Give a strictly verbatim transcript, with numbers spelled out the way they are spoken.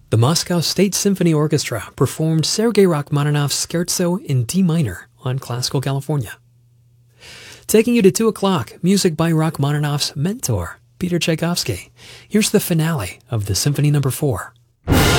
The Moscow State Symphony Orchestra performed Sergei Rachmaninoff's Scherzo in D minor on Classical California. Taking you to two o'clock, music by Rachmaninoff's mentor, Peter Tchaikovsky. Here's the finale of the Symphony Number four.